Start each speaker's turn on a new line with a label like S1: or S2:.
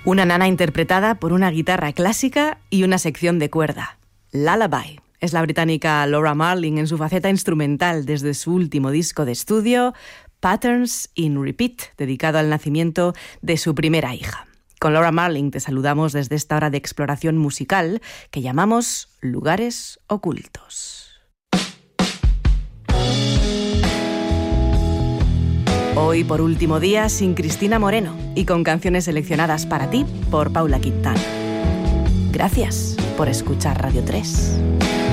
S1: Una nana interpretada por una guitarra clásica y una sección de cuerda. Lullaby. Es la británica Laura Marling en su faceta instrumental desde su último disco de estudio, Patterns in Repeat, dedicado al nacimiento de su primera hija. Con Laura Marling te saludamos desde esta hora de exploración musical que llamamos Lugares Ocultos. Hoy por último día sin Cristina Moreno y con canciones seleccionadas para ti por Paula Quintana. Gracias por escuchar Radio 3.